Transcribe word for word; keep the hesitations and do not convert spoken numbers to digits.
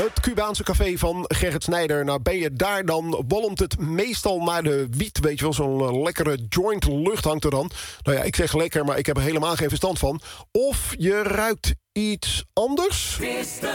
Het Cubaanse café van Gerrit Snijder. Nou, ben je daar, dan bolmt het meestal naar de wiet. Weet je wel, zo'n uh, lekkere joint lucht hangt er dan. Nou ja, ik zeg lekker, maar ik heb er helemaal geen verstand van. Of je ruikt iets anders.